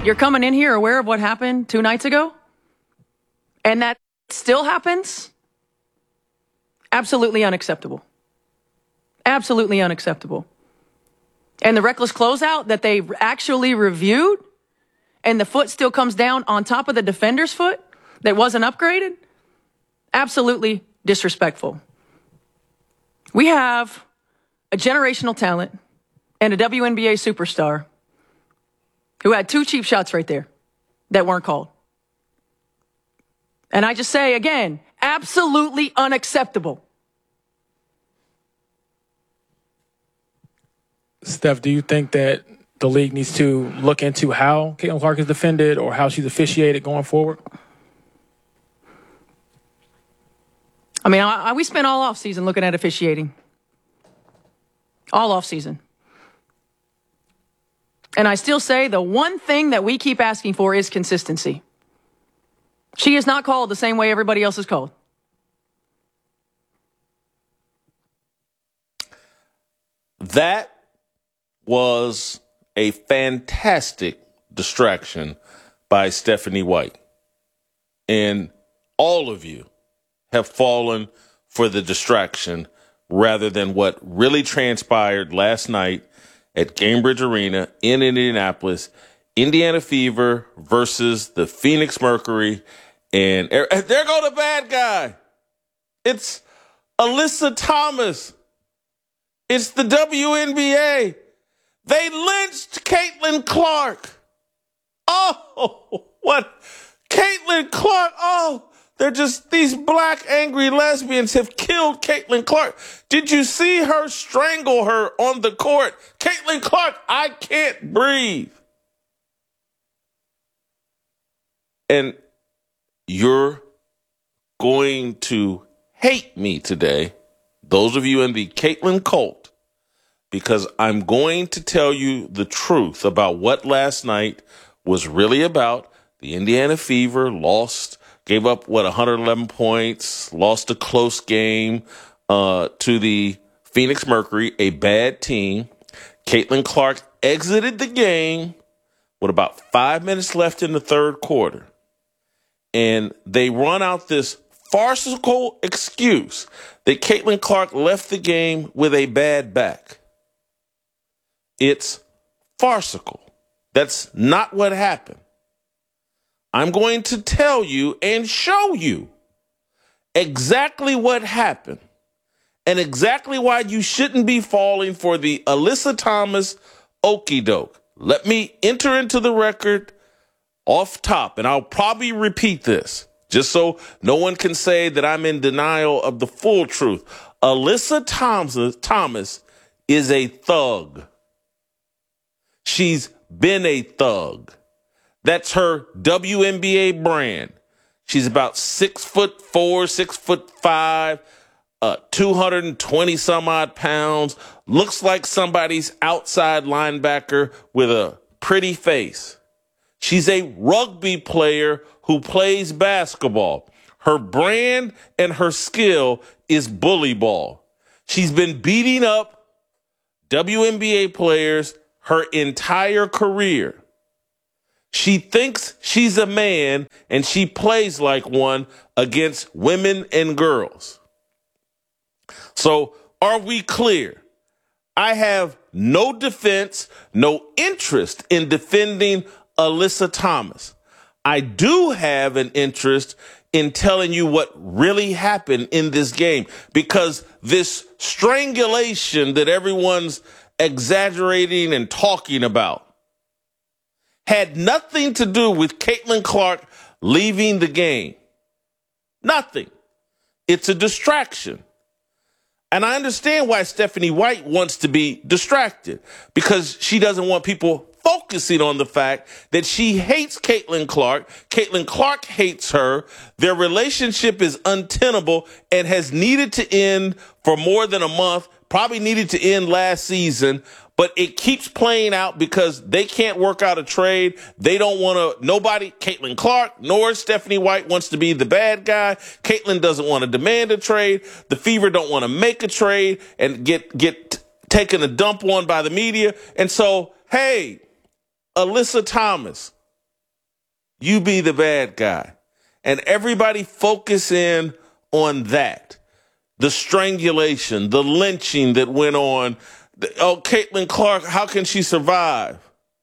You're coming in here aware of what happened 2 nights ago? And that still happens? Absolutely unacceptable. Absolutely unacceptable. And the reckless closeout that they actually reviewed, and the foot still comes down on top of the defender's foot that wasn't upgraded? Absolutely disrespectful. We have a generational talent and a WNBA superstar who had 2 cheap shots right there that weren't called. And I just say again, absolutely unacceptable. Steph, do you think that the league needs to look into how Caitlin Clark is defended or how she's officiated going forward? I mean, we spent all offseason looking at officiating. All offseason. And I still say the one thing that we keep asking for is consistency. She is not called the same way everybody else is called. That was a fantastic distraction by Stephanie White. And all of you have fallen for the distraction rather than what really transpired last night at Gainbridge Arena in Indianapolis. Indiana Fever versus the Phoenix Mercury. And there go the bad guy. It's Alyssa Thomas. It's the WNBA. They lynched Caitlin Clark. Oh, what? Caitlin Clark. Oh, they're just, these black angry lesbians have killed Caitlin Clark. Did you see her strangle her on the court? Caitlin Clark, I can't breathe. And you're going to hate me today, those of you in the Caitlin cult, because I'm going to tell you the truth about what last night was really about. The Indiana Fever lost, gave up, 111 points, lost a close game to the Phoenix Mercury, a bad team. Caitlin Clark exited the game with about 5 minutes left in the third quarter. And they run out this farcical excuse that Caitlin Clark left the game with a bad back. It's farcical. That's not what happened. I'm going to tell you and show you exactly what happened and exactly why you shouldn't be falling for the Alyssa Thomas okie doke. Let me enter into the record off top, and I'll probably repeat this just so no one can say that I'm in denial of the full truth. Alyssa Thomas is a thug. She's been a thug. That's her WNBA brand. She's about 6'4", 6'5", 220 some odd pounds. Looks like somebody's outside linebacker with a pretty face. She's a rugby player who plays basketball. Her brand and her skill is bully ball. She's been beating up WNBA players her entire career. She thinks she's a man and she plays like one against women and girls. So are we clear? I have no defense, no interest in defending Alyssa Thomas. I do have an interest in telling you what really happened in this game, because this strangulation that everyone's exaggerating and talking about had nothing to do with Caitlin Clark leaving the game. Nothing. It's a distraction. And I understand why Stephanie White wants to be distracted, because she doesn't want people focusing on the fact that she hates Caitlin Clark. Caitlin Clark hates her. Their relationship is untenable and has needed to end for more than a month, probably needed to end last season, but it keeps playing out because they can't work out a trade. They don't want to, nobody, Caitlin Clark nor Stephanie White wants to be the bad guy. Caitlin doesn't want to demand a trade. The Fever don't want to make a trade and get taken a dump on by the media. And so, hey, Alyssa Thomas, You be the bad guy. And everybody focus in on that. The strangulation, the lynching that went on. Oh, Caitlin Clark, how can she survive?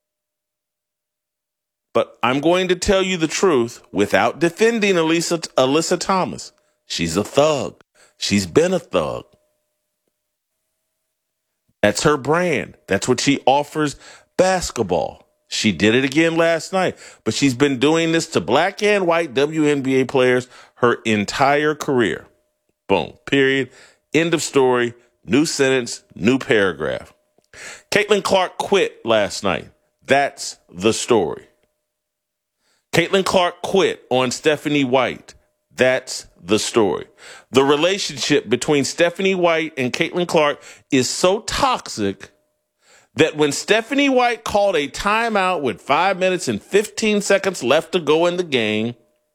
But I'm going to tell you the truth without defending Alyssa Thomas. She's a thug. She's been a thug. That's her brand. That's what she offers basketball. She did it again last night, but she's been doing this to black and white WNBA players her entire career. Boom. Period. End of story. New sentence. New paragraph. Caitlin Clark quit last night. That's the story. Caitlin Clark quit on Stephanie White. That's the story. The relationship between Stephanie White and Caitlin Clark is so toxic that when Stephanie White called a timeout with 5 minutes and 15 seconds left to go in the game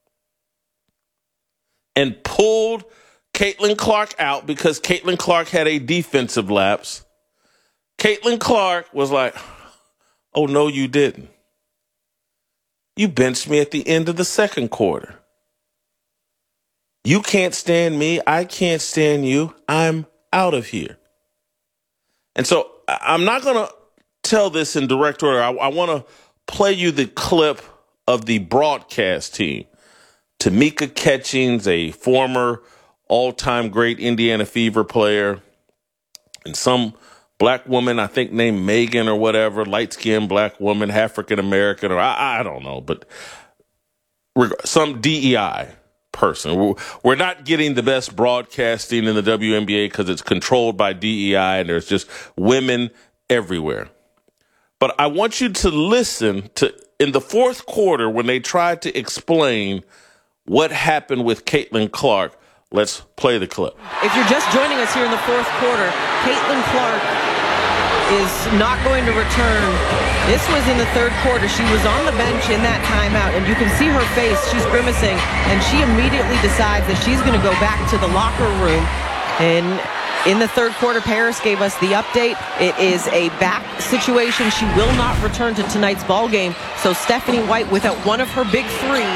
and pulled Caitlin Clark out because Caitlin Clark had a defensive lapse, Caitlin Clark was like, oh, no, you didn't. You benched me at the end of the second quarter. You can't stand me. I can't stand you. I'm out of here. And so I'm not going to tell this in direct order. I want to play you the clip of the broadcast team. Tamika Catchings, a former all-time great Indiana Fever player, and some black woman, I think named Megan or whatever, light-skinned black woman, African-American, or I don't know, but some DEI person. We're not getting the best broadcasting in the WNBA because it's controlled by DEI and there's just women everywhere. But I want you to listen to in the fourth quarter when they tried to explain what happened with Caitlin Clark. Let's play the clip. If you're just joining us here in the fourth quarter, Caitlin Clark is not going to return. This was in the third quarter. She was on the bench in that timeout, and you can see her face. She's grimacing, and she immediately decides that she's going to go back to the locker room. And in the third quarter, Paris gave us the update. It is a back situation. She will not return to tonight's ball game. So Stephanie White without one of her big three.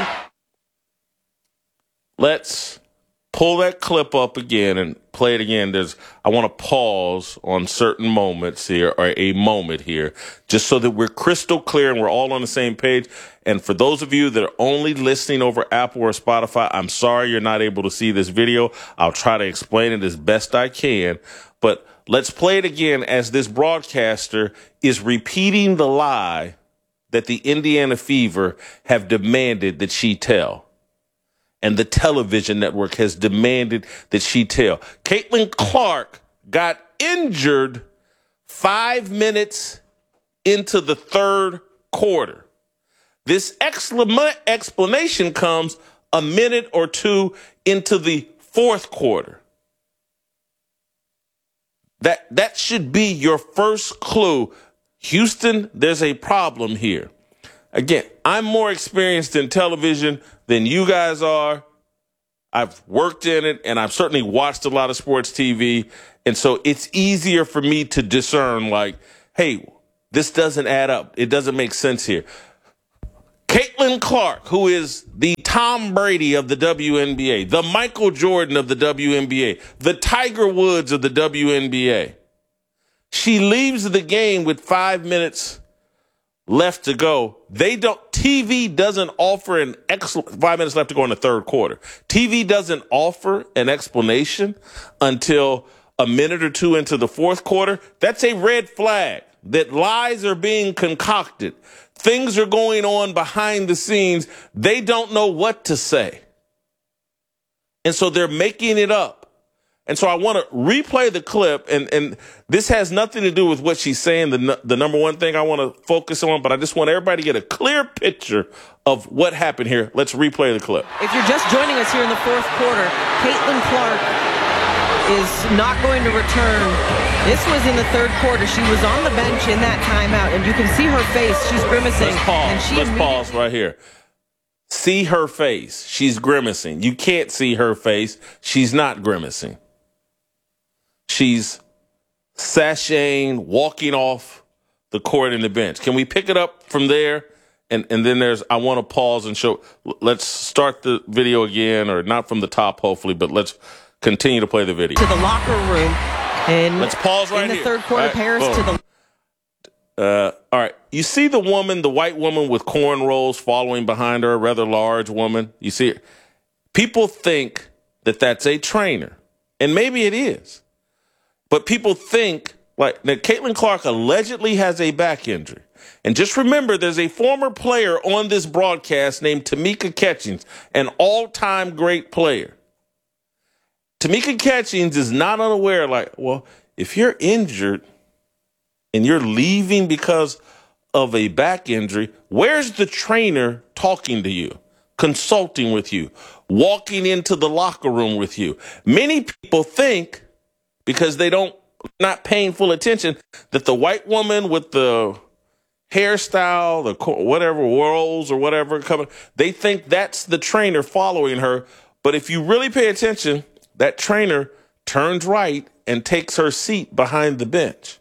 Let's pull that clip up again and play it again. I want to pause on certain moments here, or a moment here, just so that we're crystal clear and we're all on the same page. And for those of you that are only listening over Apple or Spotify, I'm sorry you're not able to see this video. I'll try to explain it as best I can. But let's play it again as this broadcaster is repeating the lie that the Indiana Fever have demanded that she tell. And the television network has demanded that she tell. Caitlin Clark got injured 5 minutes into the third quarter. This explanation comes a minute or two into the fourth quarter. That should be your first clue. Houston, there's a problem here. Again, I'm more experienced in television than you guys are. I've worked in it, and I've certainly watched a lot of sports TV. And so it's easier for me to discern, like, hey, this doesn't add up. It doesn't make sense here. Caitlin Clark, who is the Tom Brady of the WNBA, the Michael Jordan of the WNBA, the Tiger Woods of the WNBA, she leaves the game with 5 minutes left to go. TV doesn't offer 5 minutes left to go in the third quarter. TV doesn't offer an explanation until a minute or two into the fourth quarter. That's a red flag that lies are being concocted. Things are going on behind the scenes. They don't know what to say. And so they're making it up. And so I want to replay the clip, and this has nothing to do with what she's saying, the number one thing I want to focus on, but I just want everybody to get a clear picture of what happened here. Let's replay the clip. If you're just joining us here in the fourth quarter, Caitlin Clark is not going to return. This was in the third quarter. She was on the bench in that timeout, and you can see her face. She's grimacing. Let's pause right here. See her face. She's grimacing. You can't see her face. She's not grimacing. She's sashaying, walking off the court and the bench. Can we pick it up from there and then I want to pause and show. Let's start the video again, or not from the top, hopefully, but let's continue to play the video. To the locker room. And let's pause right in the here. third quarter, right, Paris boom. to the. All right. You see the white woman with cornrows following behind her, a rather large woman. You see it. People think that that's a trainer, and maybe it is. But people think, like, that Caitlin Clark allegedly has a back injury. And just remember, there's a former player on this broadcast named Tamika Catchings, an all-time great player. Tamika Catchings is not unaware, like, well, if you're injured and you're leaving because of a back injury, where's the trainer talking to you, consulting with you, walking into the locker room with you? Many people think, because they not paying full attention, that the white woman with the hairstyle, the whatever whirls or whatever coming, they think that's the trainer following her. But if you really pay attention, that trainer turns right and takes her seat behind the bench.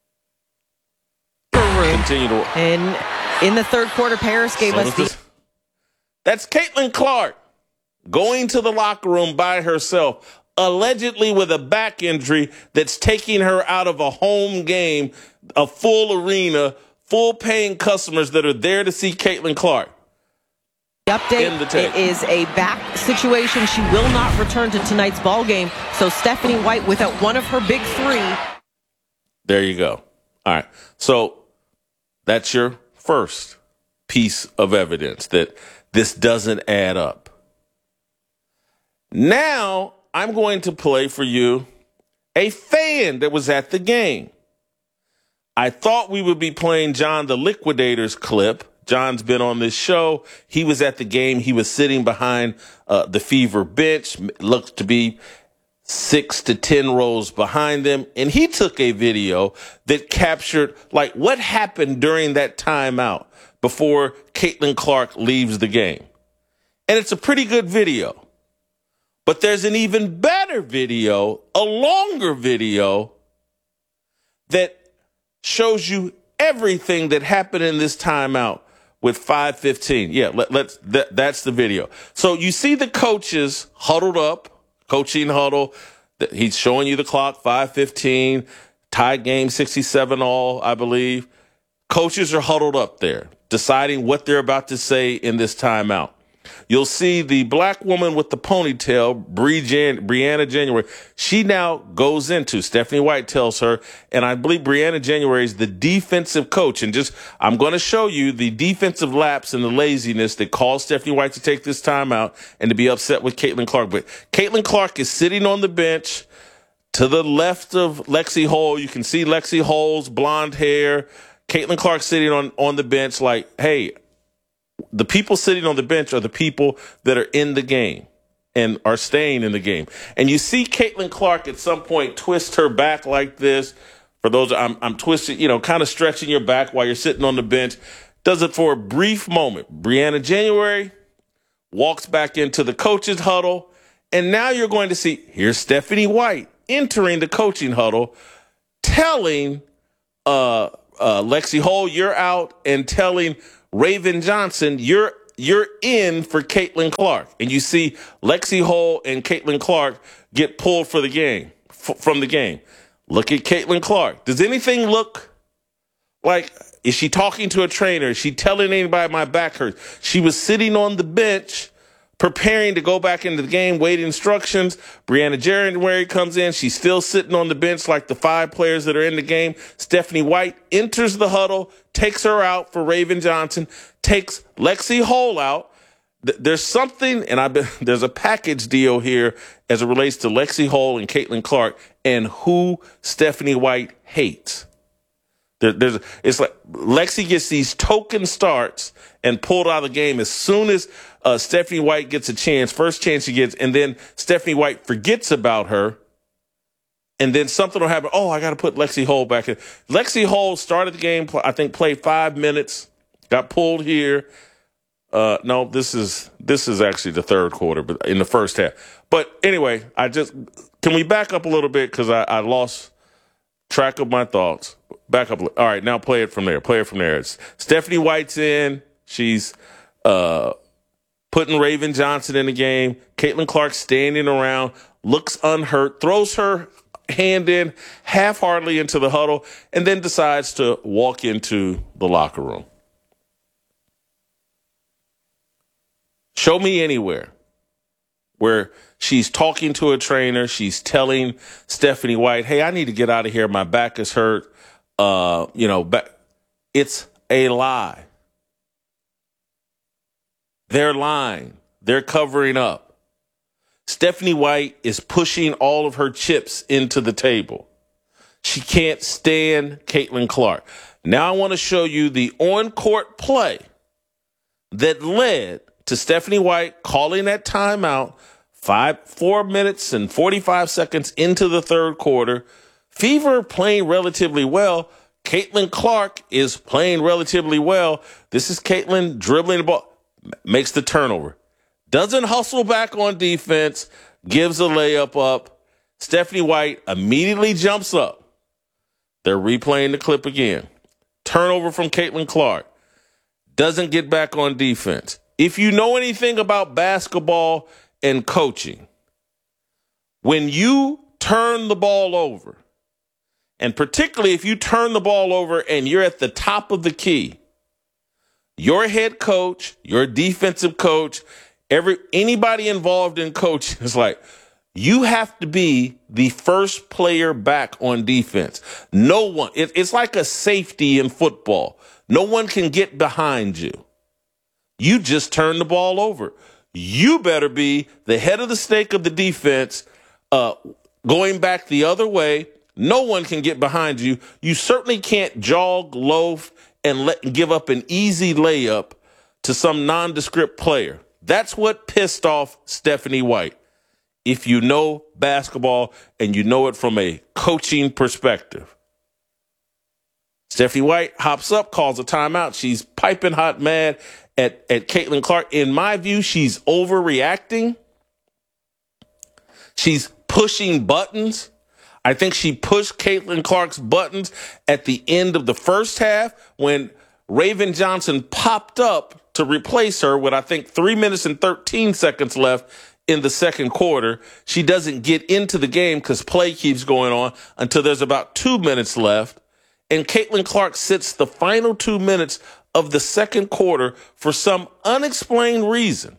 Continue to. And in the third quarter, Paris gave us the. That's Caitlin Clark going to the locker room by herself, allegedly with a back injury that's taking her out of a home game, a full arena, full paying customers that are there to see Caitlin Clark. The update, it is a back situation. She will not return to tonight's ball game. So Stephanie White without one of her big three. There you go. All right. So that's your first piece of evidence that this doesn't add up. Now I'm going to play for you a fan that was at the game. I thought we would be playing John the Liquidator's clip. John's been on this show. He was at the game. He was sitting behind the Fever bench. Looked to be 6 to 10 rows behind them. And he took a video that captured, like, what happened during that timeout before Caitlin Clark leaves the game. And it's a pretty good video. But there's an even better video, a longer video, that shows you everything that happened in this timeout with 5:15. Yeah, that's the video. So you see the coaches huddled up, coaching huddle. He's showing you the clock, 5:15, tied game, 67-all, I believe. Coaches are huddled up there, deciding what they're about to say in this timeout. You'll see the black woman with the ponytail, Brianna January. She now goes into, Stephanie White tells her, and I believe Brianna January is the defensive coach. And I'm going to show you the defensive lapse and the laziness that caused Stephanie White to take this timeout and to be upset with Caitlin Clark. But Caitlin Clark is sitting on the bench to the left of Lexi Hull. You can see Lexi Hull's blonde hair. Caitlin Clark sitting on the bench like, hey, the people sitting on the bench are the people that are in the game and are staying in the game. And you see Caitlin Clark at some point twist her back like this. For those, I'm twisting, kind of stretching your back while you're sitting on the bench. Does it for a brief moment. Brianna January walks back into the coach's huddle. And now you're going to see, here's Stephanie White entering the coaching huddle, telling Lexi Hull, you're out, and telling Raven Johnson, you're in for Caitlin Clark. And you see Lexi Hull and Caitlin Clark get pulled for the game, from the game. Look at Caitlin Clark. Does anything look like, is she talking to a trainer? Is she telling anybody my back hurts? She was sitting on the bench preparing to go back into the game, waiting instructions. Brianna January comes in. She's still sitting on the bench like the 5 players that are in the game. Stephanie White enters the huddle, takes her out for Raven Johnson, takes Lexi Hull out. There's something, and there's a package deal here as it relates to Lexi Hull and Caitlin Clark and who Stephanie White hates. It's like Lexi gets these token starts and pulled out of the game as soon as Stephanie White gets a chance, first chance she gets, and then Stephanie White forgets about her, and then something will happen. Oh, I got to put Lexi Hull back in. Lexi Hull started the game, I think played 5 minutes, got pulled here. No, this is actually the third quarter, but in the first half. But anyway, can we back up a little bit because I lost track of my thoughts. Back up. All right, now play it from there. It's Stephanie White's in. She's putting Raven Johnson in the game. Caitlin Clark standing around, looks unhurt, throws her hand in half-heartedly into the huddle, and then decides to walk into the locker room. Show me anywhere where she's talking to a trainer, she's telling Stephanie White, hey, I need to get out of here. My back is hurt. It's a lie. They're lying. They're covering up. Stephanie White is pushing all of her chips into the table. She can't stand Caitlin Clark. Now I want to show you the on-court play that led to Stephanie White calling that timeout 4 minutes and 45 seconds into the third quarter. Fever playing relatively well. Caitlin Clark is playing relatively well. This is Caitlin dribbling the ball, makes the turnover. Doesn't hustle back on defense, gives a layup up. Stephanie White immediately jumps up. They're replaying the clip again. Turnover from Caitlin Clark. Doesn't get back on defense. If you know anything about basketball and coaching, when you turn the ball over, and particularly if you turn the ball over and you're at the top of the key, your head coach, your defensive coach, anybody involved in coaching is like, you have to be the first player back on defense. No one, it's like a safety in football. No one can get behind you. You just turn the ball over. You better be the head of the snake of the defense, going back the other way. No one can get behind you. You certainly can't jog, loaf, and give up an easy layup to some nondescript player. That's what pissed off Stephanie White. If you know basketball and you know it from a coaching perspective. Stephanie White hops up, calls a timeout. She's piping hot mad at Caitlin Clark. In my view, she's overreacting. She's pushing buttons. I think she pushed Caitlin Clark's buttons at the end of the first half when Raven Johnson popped up to replace her with, I think, 3 minutes and 13 seconds left in the second quarter. She doesn't get into the game because play keeps going on until there's about 2 minutes left. And Caitlin Clark sits the final 2 minutes of the second quarter for some unexplained reason.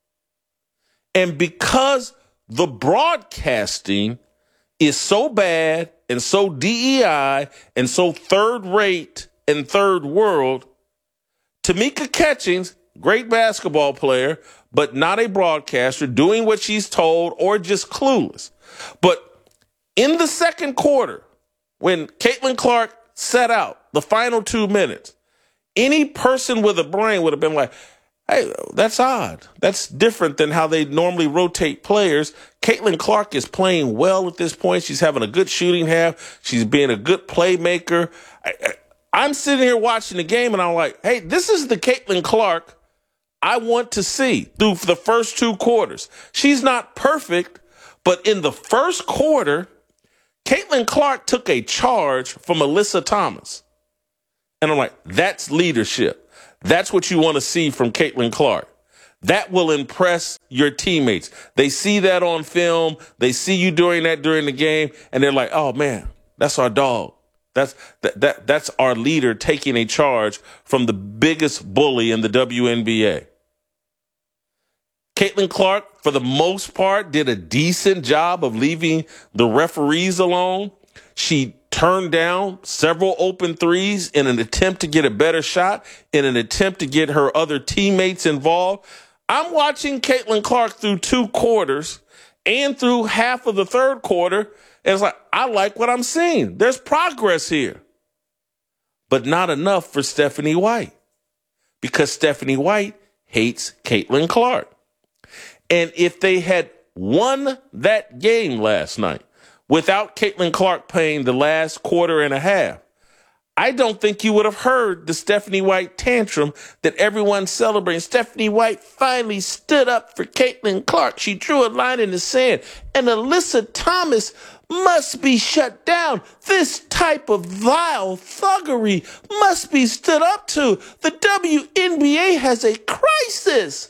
And because the broadcasting is so bad and so DEI and so third rate and third world, Tamika Catchings, great basketball player, but not a broadcaster, doing what she's told or just clueless. But in the second quarter, when Caitlin Clark set out the final 2 minutes, any person with a brain would have been like, hey, that's odd. That's different than how they normally rotate players. Caitlin Clark is playing well at this point. She's having a good shooting half. She's being a good playmaker. I'm sitting here watching the game, and I'm like, hey, this is the Caitlin Clark I want to see through the first 2 quarters. She's not perfect, but in the first quarter, Caitlin Clark took a charge from Alyssa Thomas. And I'm like, that's leadership. That's what you want to see from Caitlin Clark. That will impress your teammates. They see that on film. They see you doing that during the game, and they're like, oh, man, that's our dog. That's our leader taking a charge from the biggest bully in the WNBA. Caitlin Clark, for the most part, did a decent job of leaving the referees alone. She turned down several open threes in an attempt to get a better shot, in an attempt to get her other teammates involved. I'm watching Caitlin Clark through 2 quarters and through half of the third quarter, and it's like, I like what I'm seeing. There's progress here. But not enough for Stephanie White, because Stephanie White hates Caitlin Clark. And if they had won that game last night without Caitlin Clark playing the last quarter and a half, I don't think you would have heard the Stephanie White tantrum that everyone's celebrating. Stephanie White finally stood up for Caitlin Clark. She drew a line in the sand. And Alyssa Thomas must be shut down. This type of vile thuggery must be stood up to. The WNBA has a crisis.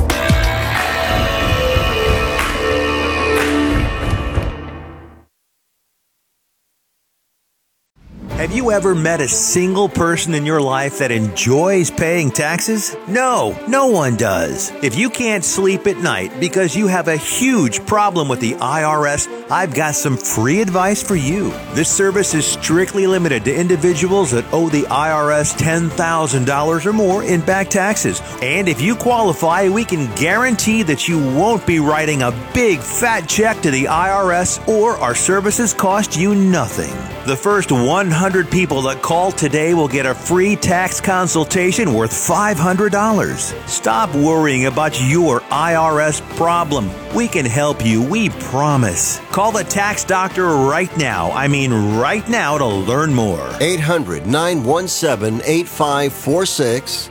Have you ever met a single person in your life that enjoys paying taxes? No, no one does. If you can't sleep at night because you have a huge problem with the IRS, I've got some free advice for you. This service is strictly limited to individuals that owe the IRS $10,000 or more in back taxes. And if you qualify, we can guarantee that you won't be writing a big fat check to the IRS, or our services cost you nothing. The first 100 people that call today will get a free tax consultation worth $500. Stop worrying about your IRS problem. We can help you, we promise. Call the tax doctor right now. I mean right now, to learn more. 800-917-8546.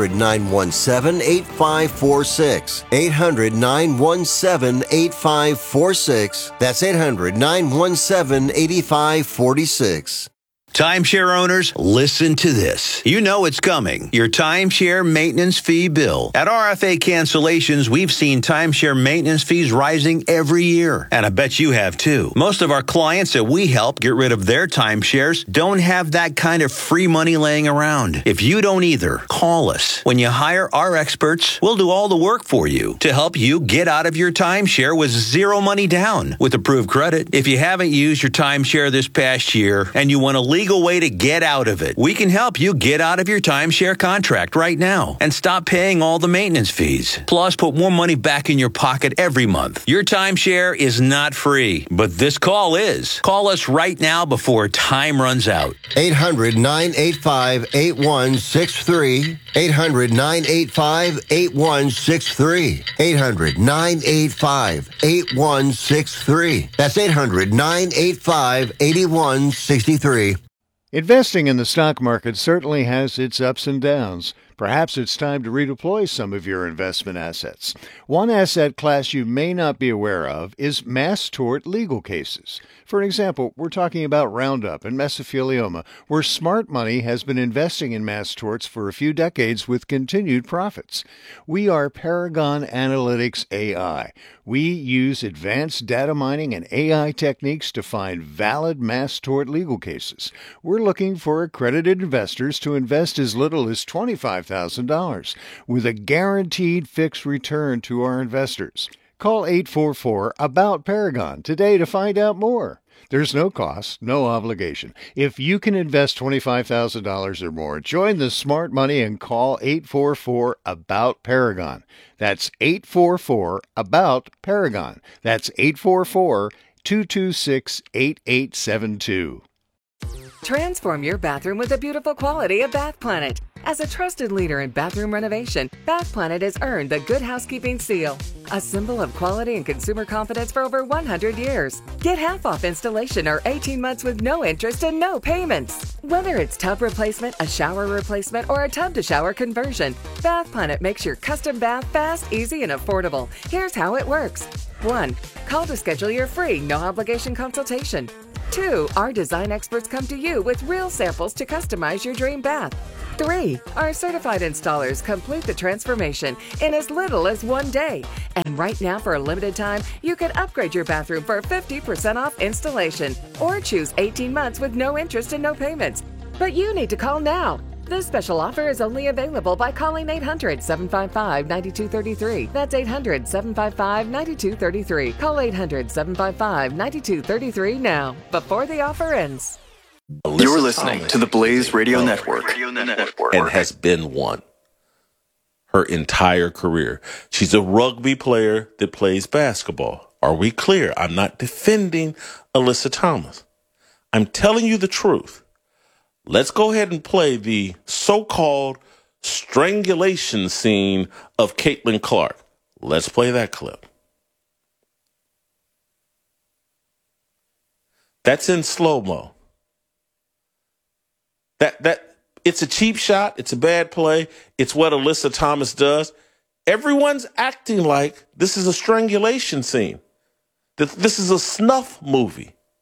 800-917-8546. 800-917-8546. That's 800-917-8546. Timeshare owners, listen to this. You know it's coming. Your timeshare maintenance fee bill. At RFA Cancellations, we've seen timeshare maintenance fees rising every year. And I bet you have too. Most of our clients that we help get rid of their timeshares don't have that kind of free money laying around. If you don't either, call us. When you hire our experts, we'll do all the work for you to help you get out of your timeshare with zero money down with approved credit. If you haven't used your timeshare this past year and you want to legal way to get out of it, we can help you get out of your timeshare contract right now and stop paying all the maintenance fees. Plus, put more money back in your pocket every month. Your timeshare is not free, but this call is. Call us right now before time runs out. 800-985-8163. 800-985-8163. 800-985-8163. That's 800-985-8163. Investing in the stock market certainly has its ups and downs. Perhaps it's time to redeploy some of your investment assets. One asset class you may not be aware of is mass tort legal cases. For example, we're talking about Roundup and mesothelioma, where smart money has been investing in mass torts for a few decades with continued profits. We are Paragon Analytics AI. We use advanced data mining and AI techniques to find valid mass tort legal cases. We're looking for accredited investors to invest as little as $25,000 with a guaranteed fixed return to our investors. Call 844-ABOUT-PARAGON today to find out more. There's no cost, no obligation. If you can invest $25,000 or more, join the smart money and call 844-ABOUT-PARAGON. That's 844-ABOUT-PARAGON. That's 844-226-8872. Transform your bathroom with the beautiful quality of Bath Planet. As a trusted leader in bathroom renovation, Bath Planet has earned the Good Housekeeping Seal, a symbol of quality and consumer confidence for over 100 years. Get half off installation or 18 months with no interest and no payments. Whether it's tub replacement, a shower replacement, or a tub-to-shower conversion, Bath Planet makes your custom bath fast, easy, and affordable. Here's how it works. 1. Call to schedule your free, no-obligation consultation. 2. Our design experts come to you with real samples to customize your dream bath. 3. Our certified installers complete the transformation in as little as 1 day. And right now, for a limited time, you can upgrade your bathroom for 50% off installation or choose 18 months with no interest and no payments. But you need to call now. This special offer is only available by calling 800-755-9233. That's 800-755-9233. Call 800-755-9233 now, before the offer ends. You're listening to the Blaze Radio Network. And has been one her entire career. She's a rugby player that plays basketball. Are we clear? I'm not defending Alyssa Thomas. I'm telling you the truth. Let's go ahead and play the so-called strangulation scene of Caitlin Clark. Let's play that clip. That's in slow-mo. That it's a cheap shot. It's a bad play. It's what Alyssa Thomas does. Everyone's acting like this is a strangulation scene. That this is a snuff movie.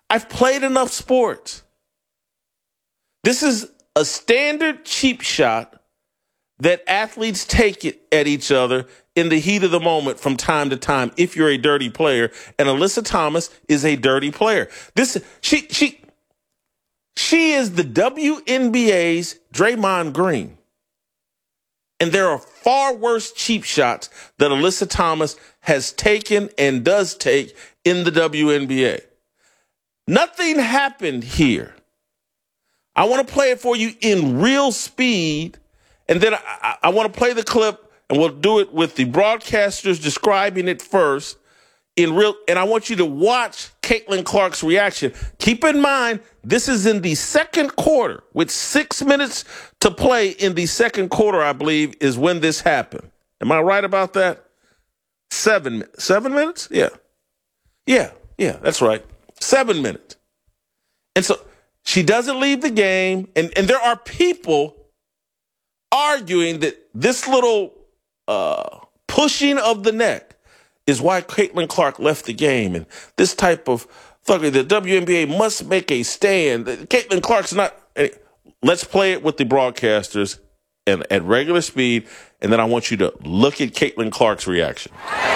I've played enough sports. This is a standard cheap shot that athletes take it at each other in the heat of the moment from time to time if you're a dirty player. And Alyssa Thomas is a dirty player. She is the WNBA's Draymond Green. And there are far worse cheap shots that Alyssa Thomas has taken and does take in the WNBA. Nothing happened here. I want to play it for you in real speed, and then I want to play the clip, and we'll do it with the broadcasters describing it first in real, and I want you to watch Caitlin Clark's reaction. Keep in mind, this is in the second quarter, with 6 minutes to play in the second quarter, I believe, is when this happened. Am I right about that? 7 minutes? Yeah, that's right. 7 minutes. And so she doesn't leave the game, and there are people arguing that this little pushing of the neck is why Caitlin Clark left the game, and this type of thuggery. The WNBA must make a stand. Caitlin Clark's not. Let's play it with the broadcasters and at regular speed, and then I want you to look at Caitlin Clark's reaction.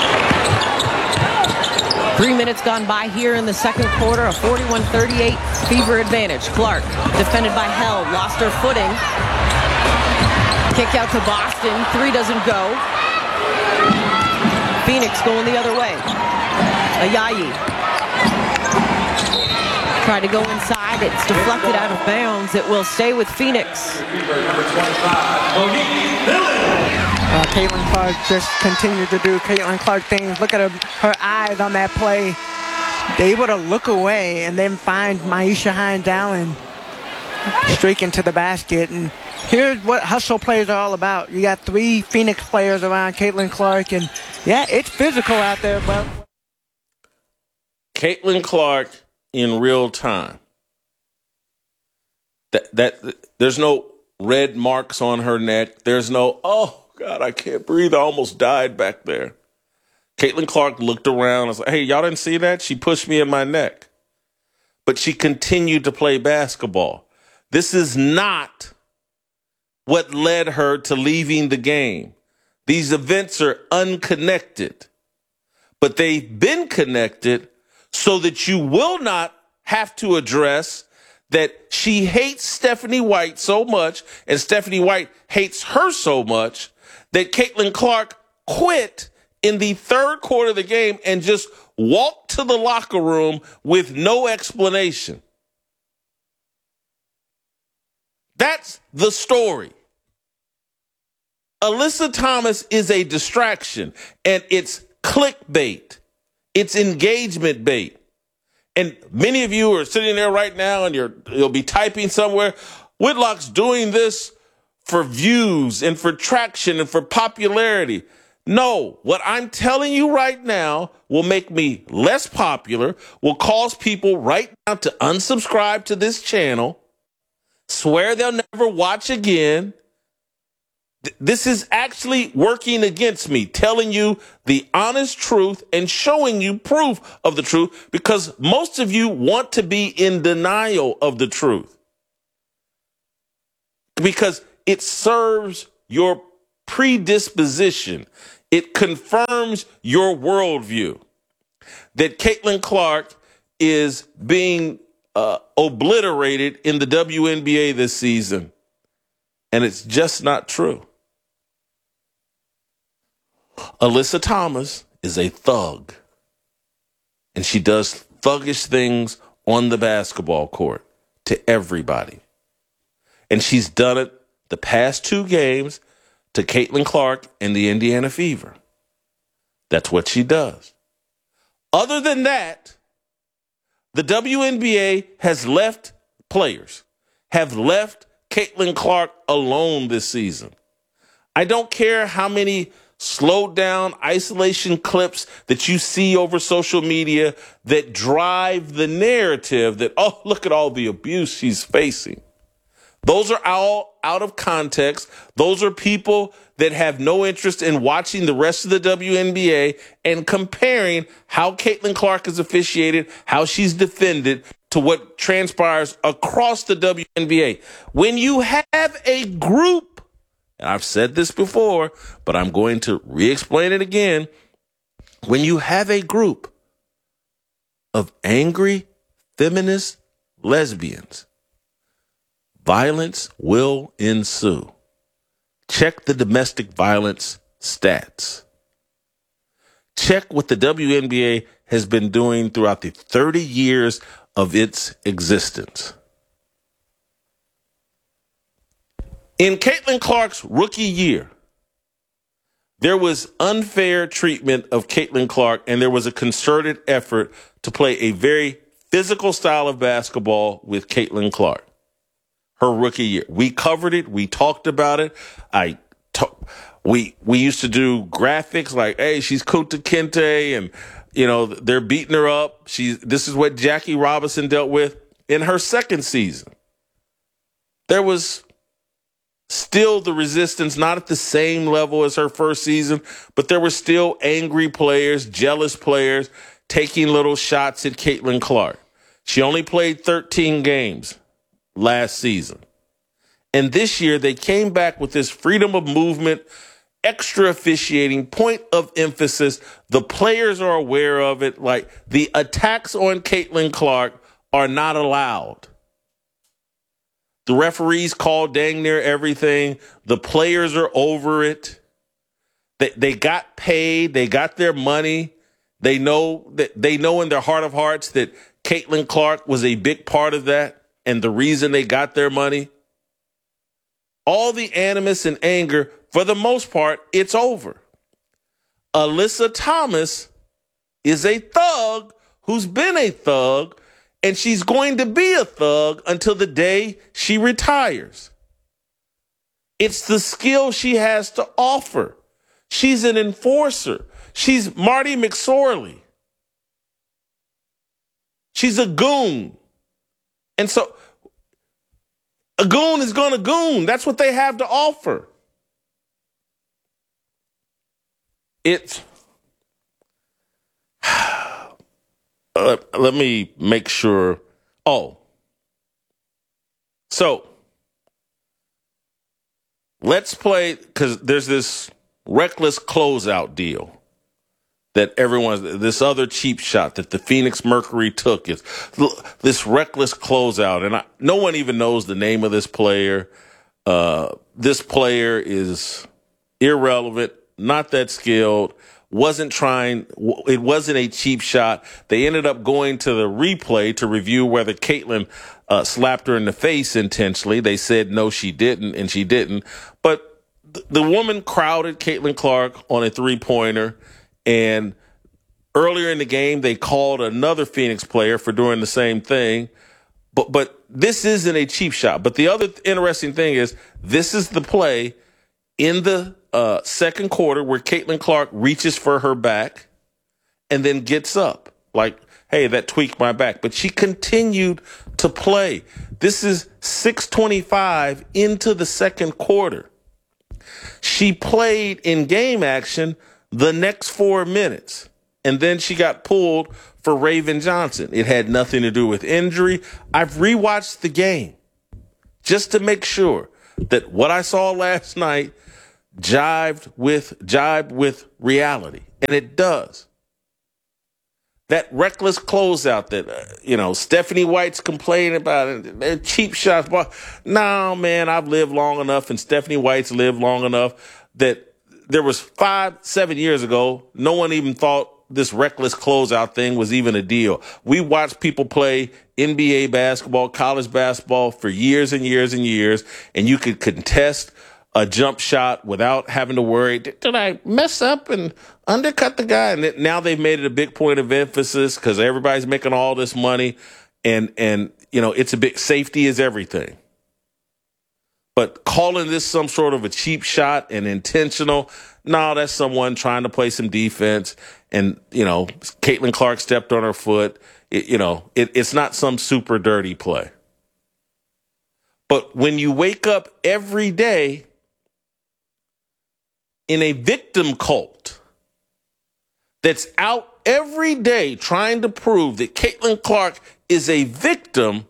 3 minutes gone by here in the second quarter, a 41-38 Fever advantage. Clark, defended by Held, lost her footing. Kick out to Boston, 3 doesn't go. Phoenix going the other way. Ayayi tried to go inside. It's deflected out of bounds. It will stay with Phoenix. Caitlin Clark just continued to do Caitlin Clark things. Look at her eyes on that play. They able to look away and then find Maisha Hines-Allen streaking to the basket. And here's what hustle plays are all about. You got 3 Phoenix players around Caitlin Clark, and yeah, it's physical out there. But Caitlin Clark in real time. That there's no red marks on her neck. There's no, oh God, I can't breathe. I almost died back there. Caitlin Clark looked around and was like, hey, y'all didn't see that? She pushed me in my neck. But she continued to play basketball. This is not what led her to leaving the game. These events are unconnected, but they've been connected so that you will not have to address that she hates Stephanie White so much and Stephanie White hates her so much that Caitlin Clark quit in the third quarter of the game and just walked to the locker room with no explanation. That's the story. Alyssa Thomas is a distraction, and it's clickbait. It's engagement bait. And many of you are sitting there right now and you'll be typing somewhere, Whitlock's doing this for views and for traction and for popularity. No, what I'm telling you right now will make me less popular, will cause people right now to unsubscribe to this channel, swear they'll never watch again. This is actually working against me, telling you the honest truth and showing you proof of the truth, because most of you want to be in denial of the truth because it serves your predisposition. It confirms your worldview that Caitlin Clark is being obliterated in the WNBA this season, and it's just not true. Alyssa Thomas is a thug, and she does thuggish things on the basketball court to everybody. And she's done it the past 2 games to Caitlin Clark and the Indiana Fever. That's what she does. Other than that, the WNBA has left players, have left Caitlin Clark alone this season. I don't care how many slowed down isolation clips that you see over social media that drive the narrative that, oh, look at all the abuse she's facing. Those are all out of context. Those are people that have no interest in watching the rest of the WNBA and comparing how Caitlin Clark is officiated, how she's defended to what transpires across the WNBA. When you have a group, and I've said this before, but I'm going to re-explain it again. When you have a group of angry feminist lesbians, violence will ensue. Check the domestic violence stats. Check what the WNBA has been doing throughout the 30 years of its existence. In Caitlin Clark's rookie year, there was unfair treatment of Caitlin Clark, and there was a concerted effort to play a very physical style of basketball with Caitlin Clark. Her rookie year. We covered it. We talked about it. We used to do graphics like, hey, she's Kunta Kinte, and, you know, they're beating her up. This is what Jackie Robinson dealt with in her second season. There was still the resistance, not at the same level as her first season, but there were still angry players, jealous players, taking little shots at Caitlin Clark. She only played 13 games last season. And this year they came back with this freedom of movement, extra officiating, point of emphasis. The players are aware of it. Like, the attacks on Caitlin Clark are not allowed. The referees call dang near everything. The players are over it. They got paid. They got their money. They know in their heart of hearts that Caitlin Clark was a big part of that and the reason they got their money. All the animus and anger, for the most part, it's over. Alyssa Thomas is a thug who's been a thug, and she's going to be a thug until the day she retires. It's the skill she has to offer. She's an enforcer. She's Marty McSorley. She's a goon. And so a goon is going to goon. That's what they have to offer. Let me make sure. So let's play, because there's this reckless closeout deal that this other cheap shot that the Phoenix Mercury took, is this reckless closeout. And no one even knows the name of this player. This player is irrelevant, not that skilled, it wasn't a cheap shot. They ended up going to the replay to review whether Caitlin slapped her in the face intentionally. They said no, she didn't, and she didn't. But the woman crowded Caitlin Clark on a three-pointer, and earlier in the game, they called another Phoenix player for doing the same thing. But this isn't a cheap shot. But the other interesting thing is, this is the play in the second quarter where Caitlin Clark reaches for her back and then gets up. Like, hey, that tweaked my back. But she continued to play. This is 6:25 into the second quarter. She played in game action the next 4 minutes, and then she got pulled for Raven Johnson. It had nothing to do with injury. I've rewatched the game just to make sure that what I saw last night jibed with reality, and it does. That reckless closeout that Stephanie White's complaining about, it, cheap shots. No, man, I've lived long enough, and Stephanie White's lived long enough that there was 5-7 years ago, no one even thought this reckless closeout thing was even a deal. We watched people play NBA basketball, college basketball for years and years and years, and you could contest a jump shot without having to worry, did I mess up and undercut the guy? And now they've made it a big point of emphasis because everybody's making all this money, and it's a big, safety is everything. But calling this some sort of a cheap shot and intentional, no, that's someone trying to play some defense. And, Caitlin Clark stepped on her foot. It's not some super dirty play. But when you wake up every day in a victim cult that's out every day trying to prove that Caitlin Clark is a victim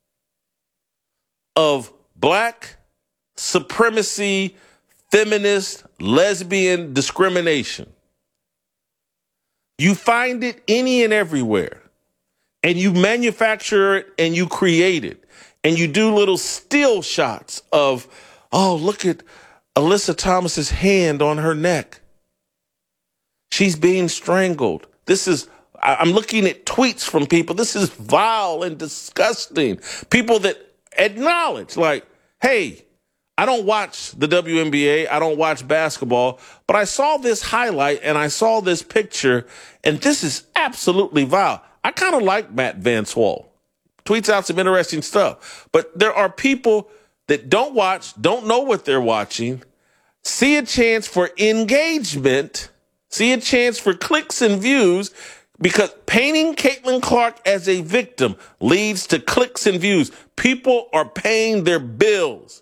of black supremacy, feminist, lesbian discrimination. You find it any and everywhere, and you manufacture it and you create it, and you do little still shots of, oh, look at Alyssa Thomas's hand on her neck. She's being strangled. I'm looking at tweets from people. This is vile and disgusting. People that acknowledge, like, hey, I don't watch the WNBA. I don't watch basketball, but I saw this highlight and I saw this picture, and this is absolutely vile. I kind of like Matt Van Swol. Tweets out some interesting stuff. But there are people that don't watch, don't know what they're watching, see a chance for engagement, see a chance for clicks and views, because painting Caitlin Clark as a victim leads to clicks and views. People are paying their bills.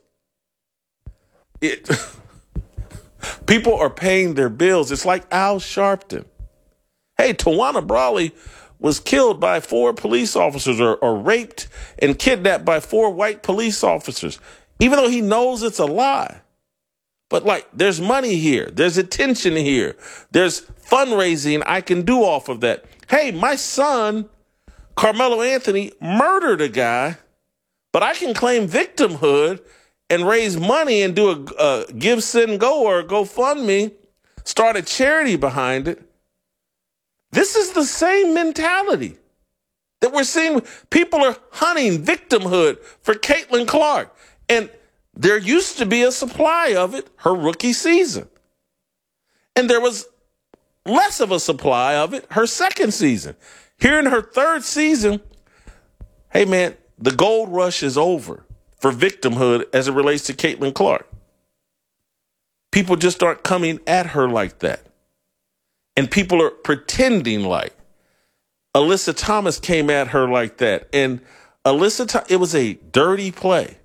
People are paying their bills. It's like Al Sharpton. Hey, Tawana Brawley was killed by 4 police officers or raped and kidnapped by 4 white police officers, even though he knows it's a lie. But like, there's money here. There's attention here. There's fundraising I can do off of that. Hey, my son, Carmelo Anthony, murdered a guy, but I can claim victimhood and raise money and do a Give, Send, Go or GoFundMe, start a charity behind it. This is the same mentality that we're seeing. People are hunting victimhood for Caitlin Clark. And there used to be a supply of it her rookie season. And there was less of a supply of it her second season. Here in her third season, hey man, the gold rush is over for victimhood as it relates to Caitlin Clark. People just aren't coming at her like that. And people are pretending like. Alyssa Thomas came at her like that. And it was a dirty play.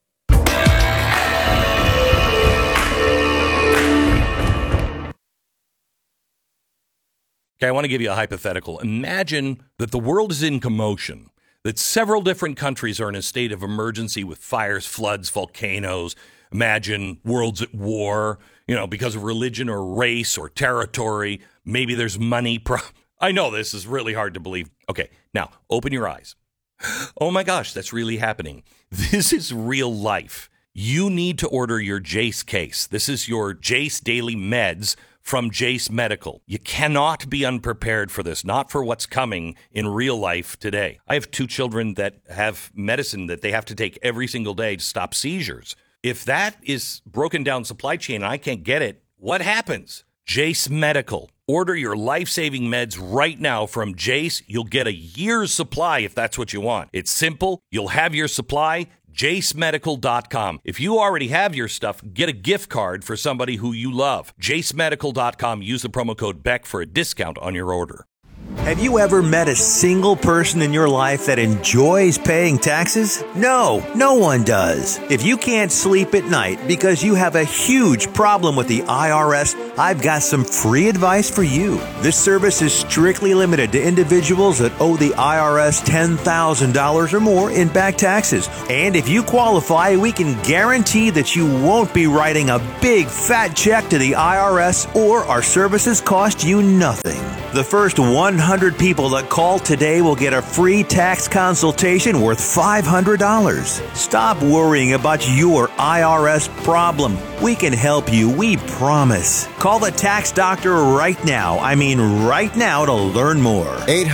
Okay, I want to give you a hypothetical. Imagine that the world is in commotion, that several different countries are in a state of emergency with fires, floods, volcanoes. Imagine world's at war, because of religion or race or territory. Maybe there's money. I know this is really hard to believe. Okay, now open your eyes. Oh my gosh, that's really happening. This is real life. You need to order your Jace case. This is your Jace Daily Meds from Jace Medical. You cannot be unprepared for this, not for what's coming in real life today. I have 2 children that have medicine that they have to take every single day to stop seizures. If that is broken down supply chain and I can't get it, what happens? Jace Medical. Order your life-saving meds right now from Jace. You'll get a year's supply if that's what you want. It's simple. You'll have your supply. JaceMedical.com. If you already have your stuff, get a gift card for somebody who you love. JaceMedical.com. Use the promo code BECK for a discount on your order. Have you ever met a single person in your life that enjoys paying taxes? No, no one does. If you can't sleep at night because you have a huge problem with the IRS, I've got some free advice for you. This service is strictly limited to individuals that owe the IRS $10,000 or more in back taxes. And if you qualify, we can guarantee that you won't be writing a big fat check to the IRS, or our services cost you nothing. The first 100 people that call today will get a free tax consultation worth $500. Stop worrying about your IRS problem. We can help you, we promise. Call the tax doctor right now. I mean right now, to learn more.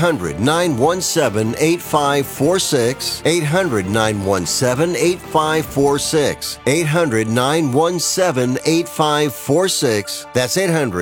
800-917-8546. 800-917-8546. 800-917-8546. That's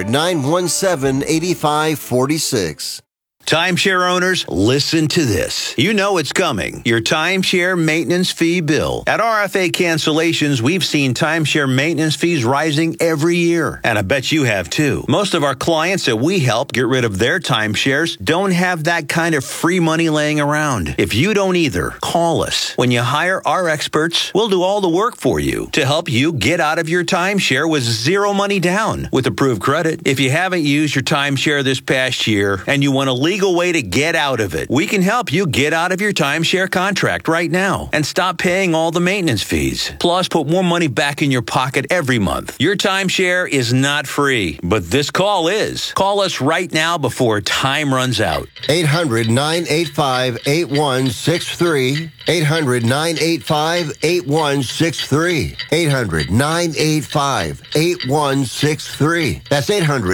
800-917-8546. Timeshare owners, listen to this. You know it's coming. Your timeshare maintenance fee bill. At RFA Cancellations, we've seen timeshare maintenance fees rising every year. And I bet you have too. Most of our clients that we help get rid of their timeshares don't have that kind of free money laying around. If you don't either, call us. When you hire our experts, we'll do all the work for you to help you get out of your timeshare with zero money down with approved credit. If you haven't used your timeshare this past year and you want to legally legal way to get out of it. We can help you get out of your timeshare contract right now and stop paying all the maintenance fees. Plus, put more money back in your pocket every month. Your timeshare is not free, but this call is. Call us right now before time runs out. 800-985-8163. 800-985-8163. 800-985-8163. That's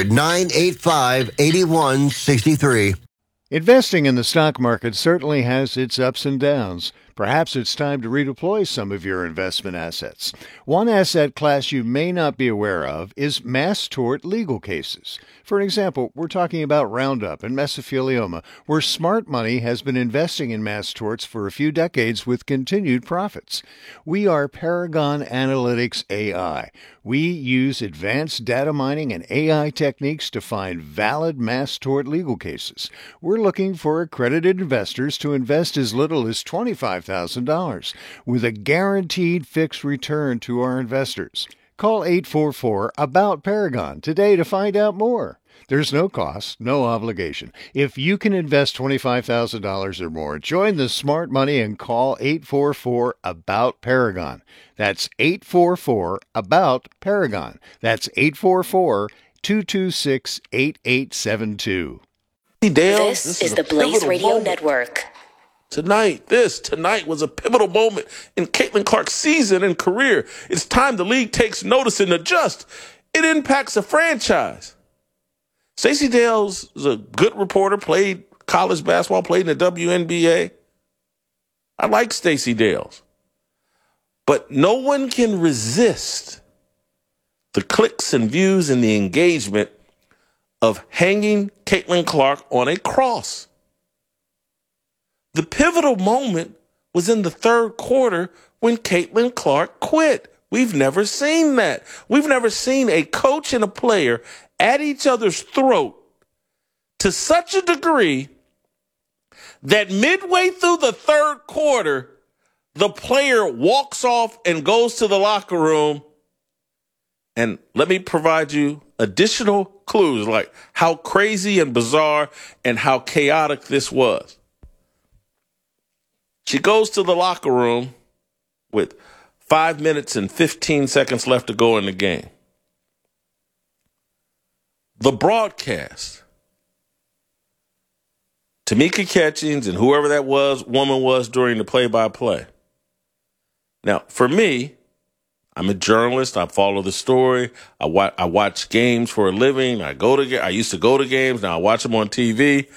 800-985-8163. Investing in the stock market certainly has its ups and downs. Perhaps it's time to redeploy some of your investment assets. One asset class you may not be aware of is mass tort legal cases. For example, we're talking about Roundup and mesothelioma, where smart money has been investing in mass torts for a few decades with continued profits. We are Paragon Analytics AI. We use advanced data mining and AI techniques to find valid mass tort legal cases. We're looking for accredited investors to invest as little as $25,000 with a guaranteed fixed return to our investors. Call 844-ABOUT-PARAGON today to find out more. There's no cost, no obligation. If you can invest $25,000 or more, join the smart money and call 844-ABOUT-PARAGON. That's 844-ABOUT-PARAGON. That's 844-226-8872. This is the Blaze Radio Network. Tonight was a pivotal moment in Caitlin Clark's season and career. It's time the league takes notice and adjusts. It impacts a franchise. Stacey Dales is a good reporter, played college basketball, played in the WNBA. I like Stacey Dales. But no one can resist the clicks and views and the engagement of hanging Caitlin Clark on a cross. The pivotal moment was in the third quarter when Caitlin Clark quit. We've never seen that. We've never seen a coach and a player at each other's throat to such a degree that midway through the third quarter, the player walks off and goes to the locker room. And let me provide you additional clues, like how crazy and bizarre and how chaotic this was. She goes to the locker room with 5 minutes and 15 seconds left to go in the game. The broadcast, Tamika Catchings and whoever that woman was during the play-by-play. Now, for me, I'm a journalist. I follow the story. I watch games for a living. I used to go to games. Now I watch them on TV.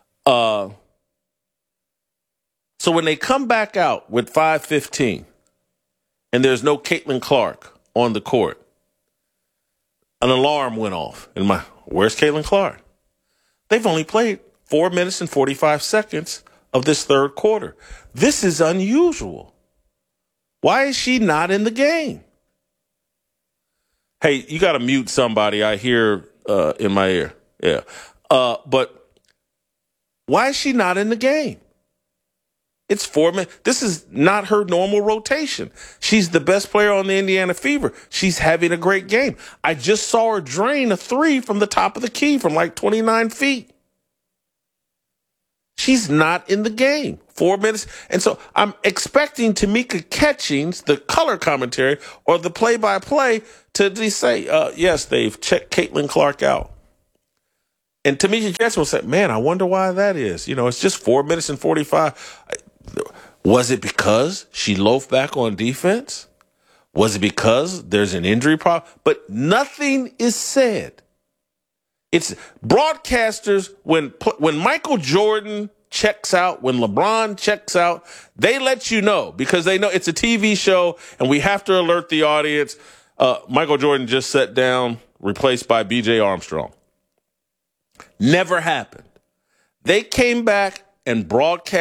So when they come back out with 5:15 and there's no Caitlin Clark on the court, an alarm went off. Where's Caitlin Clark? They've only played 4 minutes and 45 seconds of this third quarter. This is unusual. Why is she not in the game? Hey, you got to mute somebody. I hear in my ear. Yeah. But why is she not in the game? It's 4 minutes. This is not her normal rotation. She's the best player on the Indiana Fever. She's having a great game. I just saw her drain a three from the top of the key from like 29 feet. She's not in the game. 4 minutes. And so I'm expecting Tamika Catchings, the color commentary or the play-by-play, to say, yes, they've checked Caitlin Clark out. And Tamika Catchings will say, man, I wonder why that is. It's just 4 minutes and 45. Was it because she loafed back on defense? Was it because there's an injury problem? But nothing is said. It's broadcasters, when Michael Jordan checks out, when LeBron checks out, they let you know because they know it's a TV show and we have to alert the audience. Michael Jordan just sat down, replaced by B.J. Armstrong. Never happened. They came back and broadcast